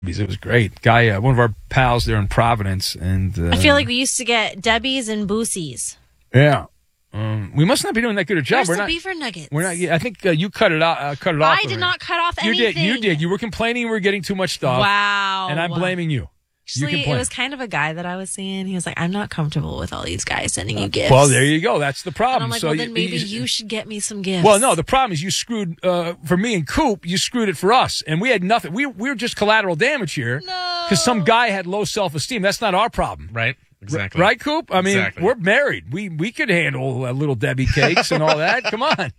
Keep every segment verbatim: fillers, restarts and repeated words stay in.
It was great. Guy, uh, one of our pals there in Providence. and uh, I feel like we used to get Debbie's and Boosie's. Yeah. Um, we must not be doing that good a job. Where's we're the not, beaver nuggets? We're not. I think uh, you cut it out. Uh, cut it off. I did not cut off you anything. You did. You did. You were complaining we were getting too much stuff. Wow. And I'm blaming you. Actually, you it was kind of a guy that I was seeing. He was like, I'm not comfortable with all these guys sending you gifts. Well, there you go. That's the problem. And I'm like, so well, then you, maybe you, you should get me some gifts. Well, no, the problem is you screwed, uh, for me and Coop, you screwed it for us. And we had nothing. We, we were just collateral damage here. No. Because some guy had low self-esteem. That's not our problem. Right. Exactly. Right, Coop? I mean, exactly. We're married. We we could handle uh, little Debbie cakes and all that. Come on.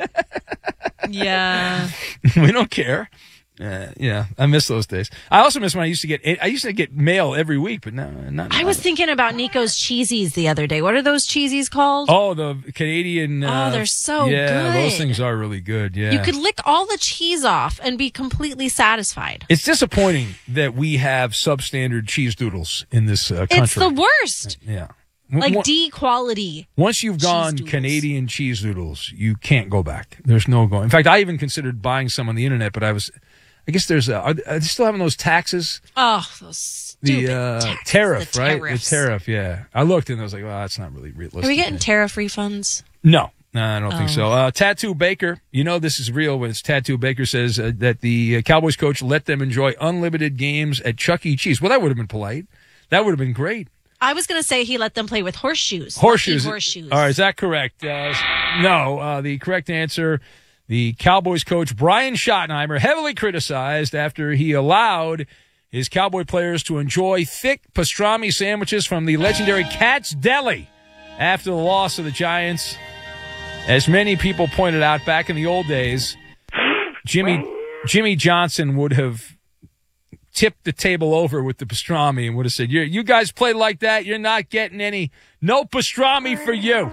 Yeah. We don't care. Uh, yeah, I miss those days. I also miss when I used to get I used to get mail every week, but no, not. I was thinking about Nico's cheesies the other day. What are those cheesies called? Oh, the Canadian. Uh, oh, they're so yeah, good. Yeah, those things are really good. Yeah, you could lick all the cheese off and be completely satisfied. It's disappointing that we have substandard cheese doodles in this uh, country. It's the worst. Yeah. Like One, D quality. Once you've gone Canadian cheese doodles, you can't go back. There's no going. In fact, I even considered buying some on the internet, but I was. I guess there's a, are they still having those taxes? Oh, those stupid the uh, taxes, tariff, the right? tariffs. The tariff, yeah. I looked and I was like, well, that's not really realistic. Are we getting tariff refunds? No, no, I don't oh. think so. Uh, Tattoo Baker, you know this is real when it's Tattoo Baker says uh, that the uh, Cowboys coach let them enjoy unlimited games at Chuck E. Cheese. Well, that would have been polite. That would have been great. I was going to say he let them play with horseshoes. Horseshoes. Horseshoes. All right, is that correct? Uh, no, uh, the correct answer. The Cowboys coach, Brian Schottenheimer, heavily criticized after he allowed his Cowboy players to enjoy thick pastrami sandwiches from the legendary Katz Deli after the loss of the Giants. As many people pointed out back in the old days, Jimmy Jimmy Johnson would have tipped the table over with the pastrami and would have said, you you guys play like that, you're not getting any, no pastrami for you.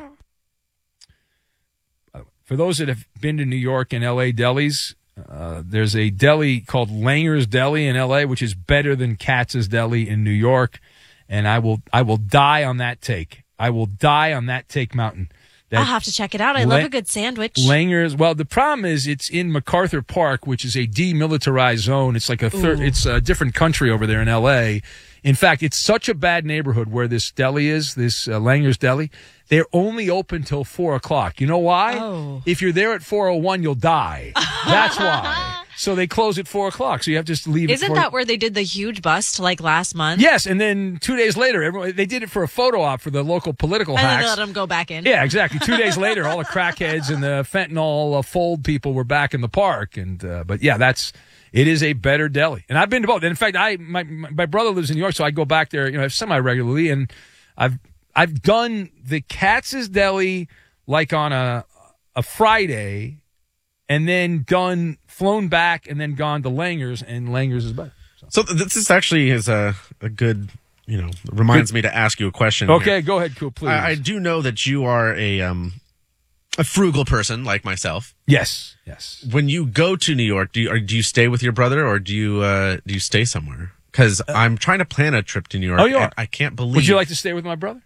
For those that have been to New York and L A delis, uh, there's a deli called Langer's Deli in L A, which is better than Katz's Deli in New York. And I will I will die on that take. I will die on that take mountain. That I'll have to check it out. I La- love a good sandwich. Langer's. Well, the problem is it's in MacArthur Park, which is a demilitarized zone. It's like a third. It's a different country over there in L A. In fact, it's such a bad neighborhood where this deli is, this uh, Langer's Deli. They're only open till four o'clock. You know why? Oh. If you're there at four oh one, you'll die. That's why. So they close at four o'clock. So you have to just leave. Isn't at that where they did the huge bust like last month? Yes, and then two days later, everyone, they did it for a photo op for the local political and hacks. then they let them go back in. Yeah, exactly. Two days later, all the crackheads and the fentanyl uh, fold people were back in the park. And uh, but yeah, that's it is a better deli, and I've been to both. And in fact, I my my brother lives in New York, so I go back there, you know, semi regularly, and I've I've done the Katz's Deli like on a a Friday. And then done, flown back, and then gone to Langer's, and Langer's is better. So, so this is actually is a, a good, you know, reminds me to ask you a question. Okay, here. Go ahead, Cool, please. I, I do know that you are a um a frugal person like myself. Yes, yes. When you go to New York, do you or do you stay with your brother, or do you uh, do you stay somewhere? Because uh, I'm trying to plan a trip to New York. Oh, you are? I can't believe. Would you like to stay with my brother?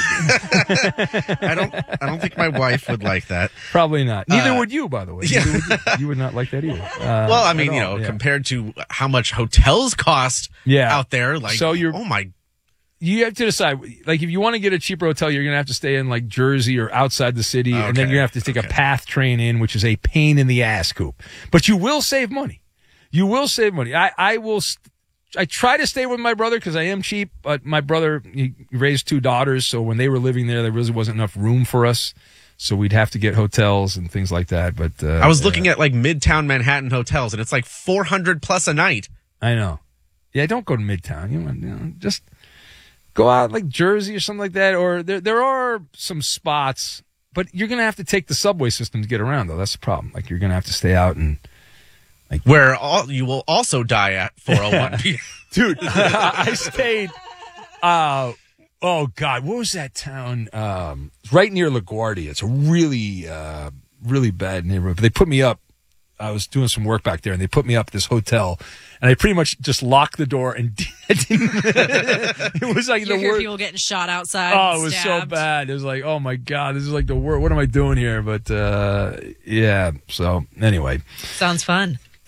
I don't. I don't think my wife would like that. Probably not. Neither uh, would you, by the way. Yeah. Would you. you would not like that either. Uh, well, I mean, you know, yeah. compared to how much hotels cost yeah. out there, like, so you're, oh my. You have to decide. Like, if you want to get a cheaper hotel, you're going to have to stay in like Jersey or outside the city, Okay. and then you're going to have to take okay. a PATH train in, which is a pain in the ass, Coop. But you will save money. You will save money. I, I will. St- I try to stay with my brother because I am cheap, but my brother, he raised two daughters, so when they were living there, there really wasn't enough room for us, so we'd have to get hotels and things like that. But uh, I was looking uh, at like Midtown Manhattan hotels, and it's like four hundred plus a night. I know. Yeah, don't go to Midtown. You, want, you know, just go out like Jersey or something like that, or there there are some spots, but you're going to have to take the subway system to get around, though. That's the problem. Like, you're going to have to stay out and... Like, where all, you will also die at four oh one. Dude, I stayed, uh, oh, God, what was that town? Um, right near LaGuardia. It's a really, uh, really bad neighborhood. But they put me up. I was doing some work back there, and they put me up at this hotel. And I pretty much just locked the door and didn't. It was like you the hear worst. people getting shot outside. Oh, and it was so stabbed. bad. It was like, oh, my God, this is like the worst. What am I doing here? But, uh, yeah, so anyway. Sounds fun.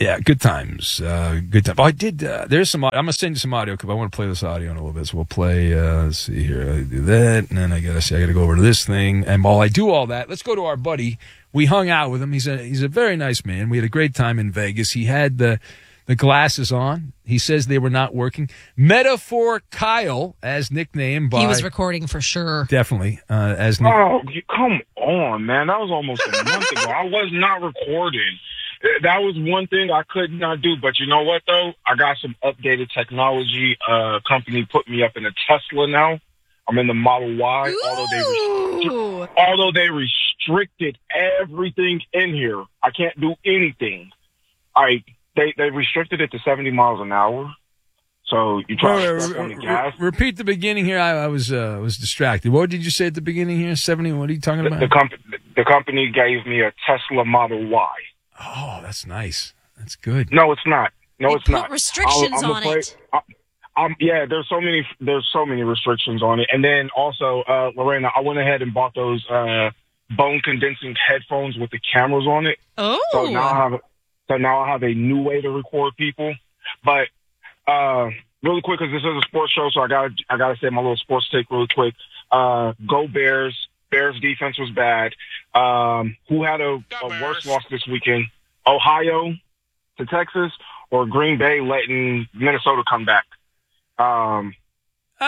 Yeah, good times. Uh, good time. Oh, I did. Uh, there's some. I'm gonna send you some audio because I want to play this audio in a little bit. So we'll play. Uh, let's see here. I do that, and then I gotta see. I gotta go over to this thing. And while I do all that, let's go to our buddy. We hung out with him. He's a he's a very nice man. We had a great time in Vegas. He had the the glasses on. He says they were not working. Metaphor Kyle, as nicknamed by. He was recording for sure. Definitely. Uh, as nick- Oh, you- come on, man. That was almost a month ago. I was not recording. That was one thing I could not do. But you know what, though? I got some updated technology. Uh, company put me up in a Tesla now. I'm in the Model Y. Although they, restri- although they restricted everything in here. I can't do anything. I they they restricted it to seventy miles an hour. So you try to step on the gas. Repeat the beginning here. I, I was uh, was distracted. What did you say at the beginning here? seventy. What are you talking about? The, the, comp- the company gave me a Tesla Model Y. Oh, that's nice. That's good. No, it's not. No, They it's put not. restrictions I'm on afraid, it. I, I'm, yeah, there's so many. There's so many restrictions on it. And then also, uh, Lorena, I went ahead and bought those uh, bone condensing headphones with the cameras on it. Oh. So now I have. So now I have a new way to record people. But uh, really quick, because this is a sports show, so I got I got to say my little sports take really quick. Uh, go Bears! Bears defense was bad. Um, who had a, a worse loss this weekend? Ohio to Texas, or Green Bay letting Minnesota come back? Um, uh,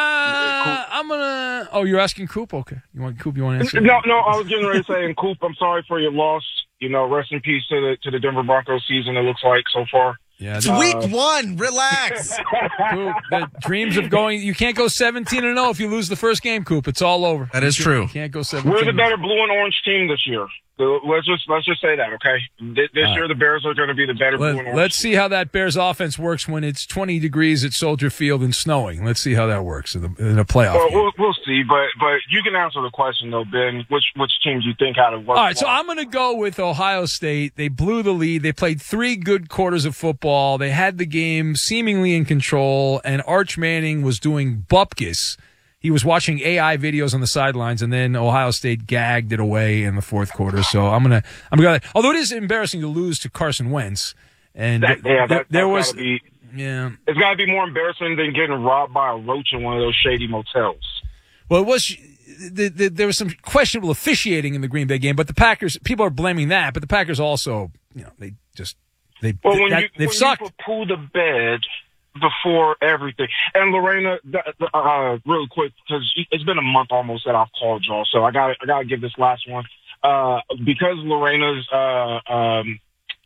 I'm gonna. Oh, you're asking Coop? Okay, you want Coop? You want to answer? No, no. I was getting ready to say, and Coop, I'm sorry for your loss. You know, rest in peace to the to the Denver Broncos season. It looks like so far. Yeah, It's the, week one. Relax. Coop, the dreams of going. You can't go seventeen and zero if you lose the first game, Coop. It's all over. That is you true. You can't go seventeen. We're the better blue and orange team this year. So let's just let's just say that, okay? This, this right. year, the Bears are going to be the better blue and Let, orange. let's team. see how that Bears offense works when it's twenty degrees at Soldier Field and snowing. Let's see how that works in, the, in a playoff Well, game. we'll, we'll see, but but you can answer the question though, Ben. Which which teams you think had to work? All right, so I'm going to go with Ohio State. They blew the lead. They played three good quarters of football. They had the game seemingly in control, and Arch Manning was doing bupkis. He was watching A I videos on the sidelines, and then Ohio State gagged it away in the fourth quarter. So I'm gonna, I'm gonna. Although it is embarrassing to lose to Carson Wentz, and That, yeah, that, there that's was, gotta be, yeah. it's got to be more embarrassing than getting robbed by a roach in one of those shady motels. Well, it was. The, the, there was some questionable officiating in the Green Bay game, but the Packers. People are blaming that, but the Packers also, you know, they just they Well, when that, you they've when sucked. you pull the bed before everything, and Lorena, uh, real quick, because it's been a month almost that I've called y'all, so I got I got to give this last one uh, because Lorena's uh, um,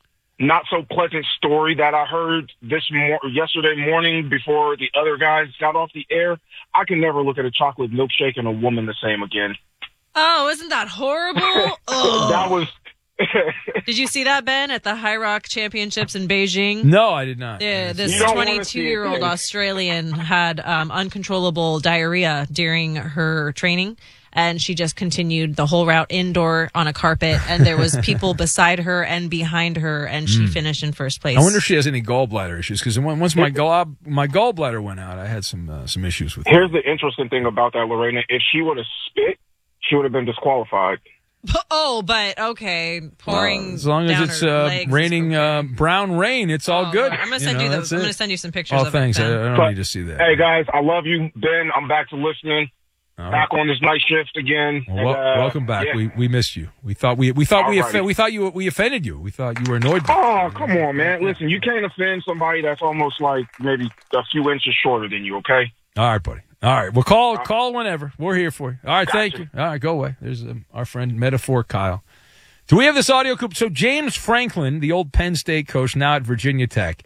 not so pleasant story that I heard this mor- yesterday morning before the other guys got off the air. I can never look at a chocolate milkshake and a woman the same again. Oh, isn't that horrible? Ugh. That was. Did you see that, Ben, at the High Rock Championships in Beijing? No, I did not. Yeah, You this don't wanna see it, twenty-two-year-old do you? Australian had um, uncontrollable diarrhea during her training, and she just continued the whole route indoor on a carpet, and there was people beside her and behind her, and she finished in first place. I wonder if she has any gallbladder issues because once my gall my gallbladder went out, I had some uh, some issues with it. Here's the interesting thing about that, Lorena. If she would have spit, she would have been disqualified. Oh, but okay, pouring Uh, as long as down it's her uh, legs is raining uh, okay. brown rain, it's all Oh, good. I'm gonna You send know, you, that's the. I'm it. gonna send you some pictures Oh, of thanks. it. I, Ben. I don't But- need to see that. Hey guys, I love you, Ben. I'm back to listening. All Back right. on this night shift again. Well, And, wel- uh, welcome back. yeah. We we missed you. We thought we we thought we Alrighty. offe- we thought you we offended you. We thought you were annoyed. by Oh, come on, man. Listen, you can't offend somebody that's almost like maybe a few inches shorter than you, okay? All right, buddy. All right. Well, call call whenever. We're here for you. All right. Thank Gotcha. you. All right. Go away. There's um, our friend Metaphor Kyle. Do we have this audio clip? So James Franklin, the old Penn State coach, now at Virginia Tech,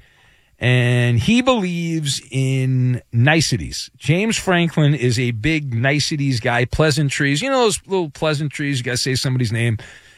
and he believes in niceties. James Franklin is a big niceties guy, pleasantries. You know those little pleasantries, you got to say somebody's name.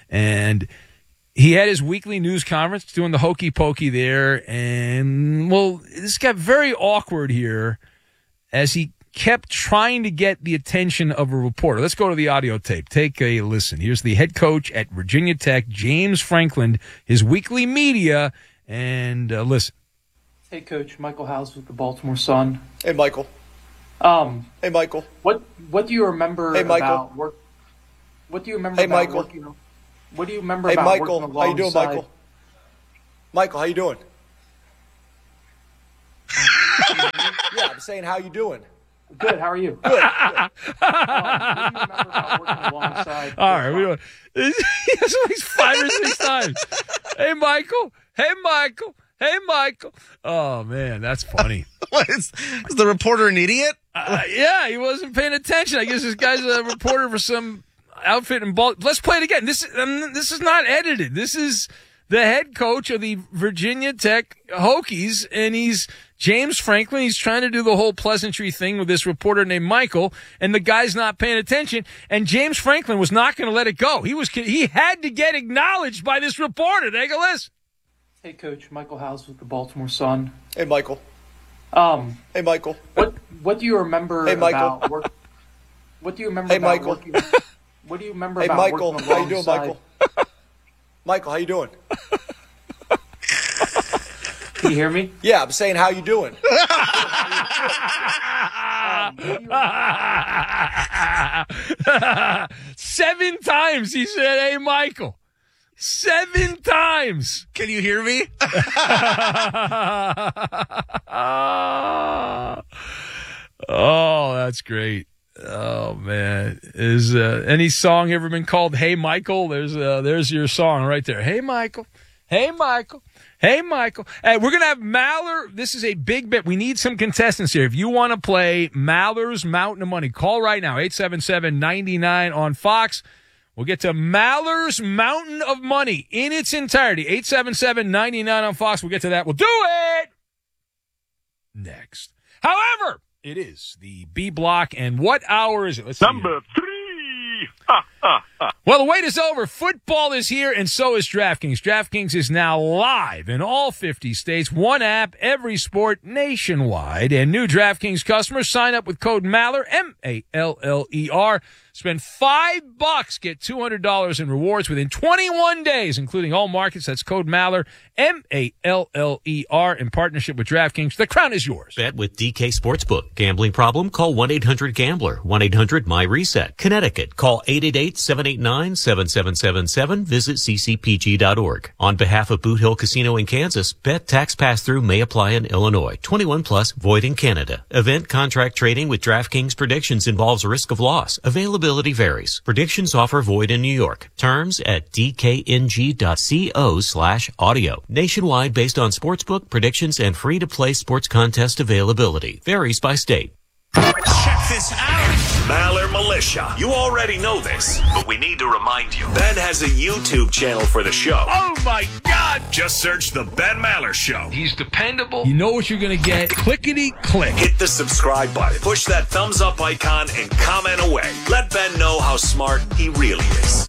And he had his weekly news conference doing the hokey pokey there. And, well, this got very awkward here as he kept trying to get the attention of a reporter. Let's go to the audio tape. Take a listen. Here's the head coach at Virginia Tech, James Franklin, his weekly media, and uh, listen. Hey, Coach. Michael House with the Baltimore Sun. Hey, Michael. Um, Hey, Michael. what what do you remember Hey, Michael. about work? What do you remember Hey, about Michael. working? What do you remember Hey, about Michael. working How you doing, alongside- Michael? Michael, how you doing? I'm saying, how you doing? Good. How are you? Good. good. Um, what do you remember about working alongside? All right, we don't. It's like five or six times. Hey, Michael. Hey, Michael. Hey, Michael. Oh man, that's funny. What is, is the reporter an idiot? Uh, yeah, he wasn't paying attention. I guess this guy's a reporter for some outfit in Baltimore. Let's play it again. This um, this is not edited. This is the head coach of the Virginia Tech Hokies, and he's James Franklin. He's trying to do the whole pleasantry thing with this reporter named Michael, and the guy's not paying attention. And James Franklin was not going to let it go. He was he had to get acknowledged by this reporter. Take a listen. Hey, Coach. Michael Howes with the Baltimore Sun. Hey, Michael. Um, Hey, Michael. what What do you remember Hey, Michael. about work? What do you remember Hey, about Michael. working? What do you remember Hey, about Michael. working How you doing, alongside? Michael? Michael, how you doing? Can you hear me? Yeah, I'm saying, how you doing? Um, what do you remember- Seven times he said, "Hey, Michael." Seven times. Can you hear me? Oh, that's great. Oh man, is uh, any song ever been called "Hey Michael"? There's uh, there's your song right there. Hey Michael, hey Michael, hey Michael. Hey, we're gonna have Maller. This is a big bet. We need some contestants here. If you want to play Maller's Mountain of Money, call right now eight seven seven, nine nine on Fox. We'll get to Maller's Mountain of Money in its entirety. eight seven seven, nine nine on Fox. We'll get to that. We'll do it next. However, it is the B block, and what hour is it? Let's see. Number three. Well, the wait is over. Football is here, and so is DraftKings. DraftKings is now live in all fifty states. One app, every sport, nationwide. And new DraftKings customers sign up with code Maller, M A L L E R. Spend five bucks, get two hundred dollars in rewards within twenty-one days, including all markets. That's code Maller, M A L L E R, in partnership with DraftKings. The crown is yours. Bet with D K Sportsbook. Gambling problem? Call one eight hundred gambler. one eight hundred M Y reset. Connecticut. Call eight eight eight, seven eight nine, seven seven seven seven. Visit c c p g dot org. On behalf of Boot Hill Casino in Kansas, bet tax pass-through may apply in Illinois. twenty-one plus, void in Canada. Event contract trading with DraftKings predictions involves risk of loss. Availability varies. Predictions offer void in New York. Terms at d k n g dot co slash audio. Nationwide based on sportsbook, predictions, and free-to-play sports contest availability. Varies by state. Check this out. Maller Militia. You already know this, but we need to remind you. Ben has a YouTube channel for the show. Oh, my God. Just search The Ben Maller Show. He's dependable. You know what you're going to get. Clickety-click. Hit the subscribe button. Push that thumbs up icon and comment away. Let Ben know how smart he really is.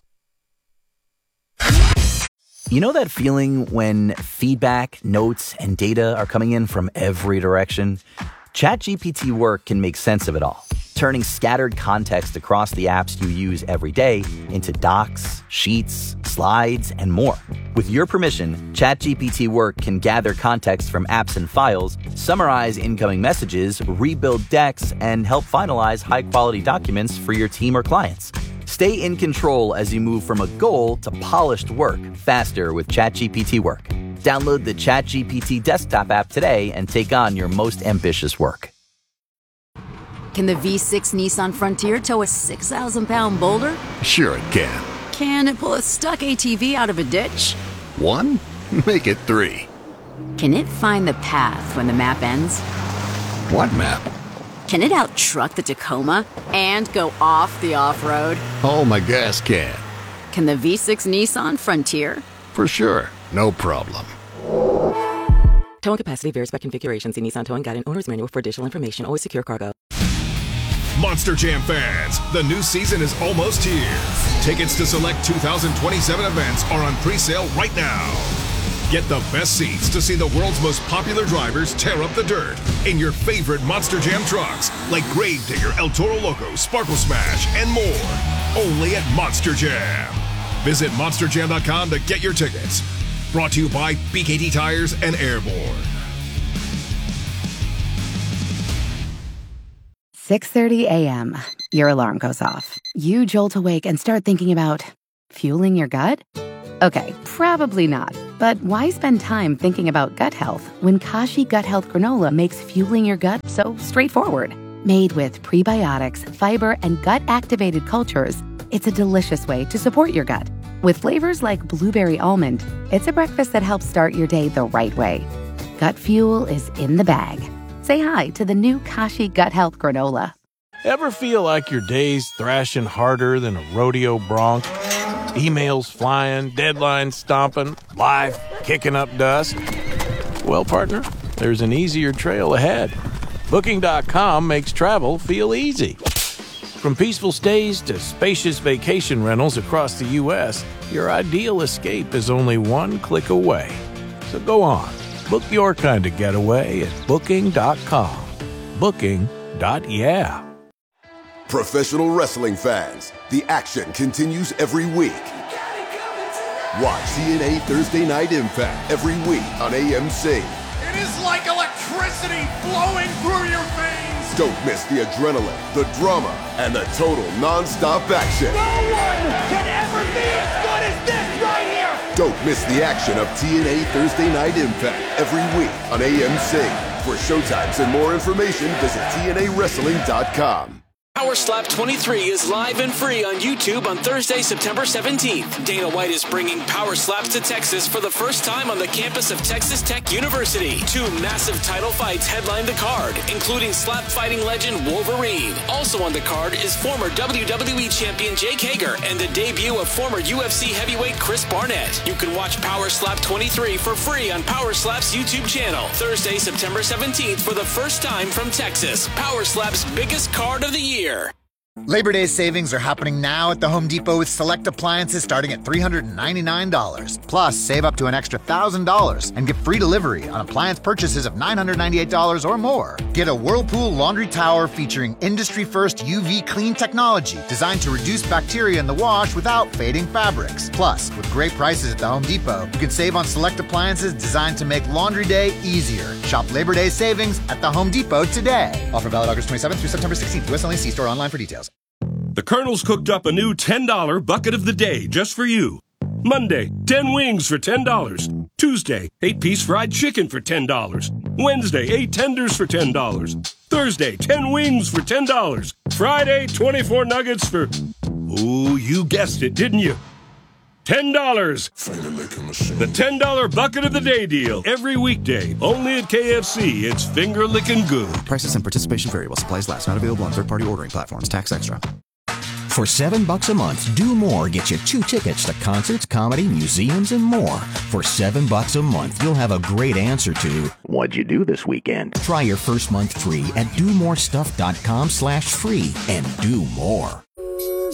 You know that feeling when feedback, notes, and data are coming in from every direction? ChatGPT Work can make sense of it all, turning scattered context across the apps you use every day into docs, sheets, slides, and more. With your permission, ChatGPT Work can gather context from apps and files, summarize incoming messages, rebuild decks, and help finalize high-quality documents for your team or clients. Stay in control as you move from a goal to polished work faster with ChatGPT Work. Download the ChatGPT desktop app today and take on your most ambitious work. Can the V six Nissan Frontier tow a six thousand pound boulder? Sure it can. Can it pull a stuck A T V out of a ditch? One? Make it three. Can it find the path when the map ends? What map? Can it out-truck the Tacoma and go off the off-road? Oh, my gas can. Can the V six Nissan Frontier? For sure. No problem. Towing capacity varies by configuration. See Nissan Towing Guide and Owner's Manual for additional information. Always secure cargo. Monster Jam fans, the new season is almost here. Tickets to select two thousand twenty-seven events are on pre-sale right now. Get the best seats to see the world's most popular drivers tear up the dirt in your favorite Monster Jam trucks, like Gravedigger, El Toro Loco, Sparkle Smash, and more. Only at Monster Jam. Visit monster jam dot com to get your tickets. Brought to you by B K T Tires and Airborne. six thirty a.m. Your alarm goes off. You jolt awake and start thinking about fueling your gut? Okay, probably not. But why spend time thinking about gut health when Kashi Gut Health Granola makes fueling your gut so straightforward? Made with prebiotics, fiber, and gut-activated cultures, it's a delicious way to support your gut. With flavors like blueberry almond, it's a breakfast that helps start your day the right way. Gut fuel is in the bag. Say hi to the new Kashi Gut Health Granola. Ever feel like your day's thrashing harder than a rodeo bronc? Emails flying, deadlines stomping, life kicking up dust? Well, partner, there's an easier trail ahead. Booking dot com makes travel feel easy. From peaceful stays to spacious vacation rentals across the U S, your ideal escape is only one click away. So go on, book your kind of getaway at Booking dot com. Booking. Yeah. Professional wrestling fans, the action continues every week. Watch T N A Thursday Night Impact every week on A M C. It is like electricity flowing through your veins. Don't miss the adrenaline, the drama, and the total non-stop action. No one can ever be as good as this right here. Don't miss the action of T N A Thursday Night Impact every week on A M C. For showtimes and more information, visit T N A wrestling dot com. Power Slap twenty-three is live and free on YouTube on Thursday, September seventeenth. Dana White is bringing Power Slaps to Texas for the first time on the campus of Texas Tech University. Two massive title fights headline the card, including slap fighting legend Wolverine. Also on the card is former W W E champion Jake Hager and the debut of former U F C heavyweight Chris Barnett. You can watch Power Slap twenty-three for free on Power Slap's YouTube channel. Thursday, September seventeenth for the first time from Texas. Power Slap's biggest card of the year. Labor Day savings are happening now at the Home Depot with select appliances starting at three hundred ninety-nine dollars. Plus, save up to an extra one thousand dollars and get free delivery on appliance purchases of nine hundred ninety-eight dollars or more. Get a Whirlpool laundry tower featuring industry-first U V clean technology designed to reduce bacteria in the wash without fading fabrics. Plus, with great prices at the Home Depot, you can save on select appliances designed to make laundry day easier. Shop Labor Day savings at the Home Depot today. Offer valid August twenty-seventh through September sixteenth. U S only. See store online for details. The Colonel's cooked up a new ten dollar bucket of the day just for you. Monday, ten wings for ten dollars. Tuesday, eight piece fried chicken for ten dollars. Wednesday, eight tenders for ten dollars. Thursday, ten wings for ten dollars. Friday, twenty-four nuggets for... Ooh, you guessed it, didn't you? ten dollars. The ten dollar bucket of the day deal. Every weekday. Only at K F C. It's finger licking good. Prices and participation variable. Supplies last. Not available on third-party ordering platforms. Tax extra. For seven bucks a month, Do More gets you two tickets to concerts, comedy, museums, and more. For seven bucks a month, you'll have a great answer to what'd you do this weekend? Try your first month free at do more stuff dot com slash free and do more.